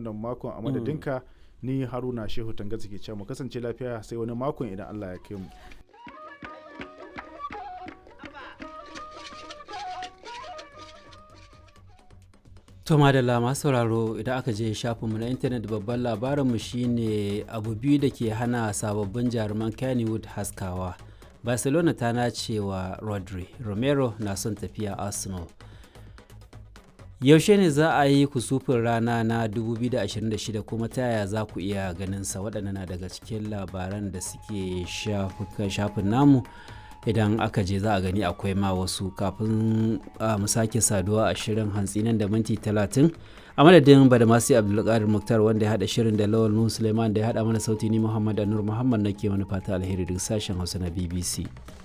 wannan makon a madadinka ni Haruna Shehu Tangaza ke cewa mu kasance lafiya sai wani makon idan Allah ya kai mu. To madalla masu sauraro idan aka je shafinmu na intanet babban labarinmu shine abu biyu da ke hana sababbin jaruman Kennywood haskawa. Barcelona ta nace wa Rodri, Romero na son tafiya Arsenal. Yaushe ne za a yi kusufin rana na 2026 kuma ta yaya za ku iya ganinsa? Waɗannan na daga cikin labaran da suke shafin namu. Idan aka je za a gani akwai ma wasu kafin mu sake saduwa a shirin hantsi nan da minti 30 a madadin Badamasi Abdulkadir Muktar wanda ya haɗa shirin da Lawal Nuhu Suleiman da ya haɗa mana sauti ni Muhammad Anur Muhammad nake mana fata alheri daga sashen Hausa na BBC.